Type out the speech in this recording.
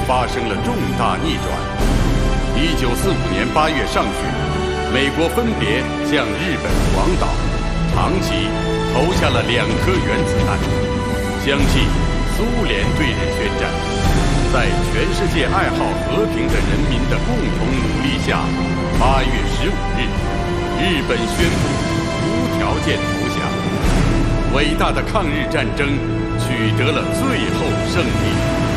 发生了重大逆转。1945年8月上旬，美国分别向日本广岛、长崎投下了2颗原子弹，相继苏联对日宣战。在全世界爱好和平的人民的共同努力下，8月15日，日本宣布无条件投降，伟大的抗日战争取得了最后胜利。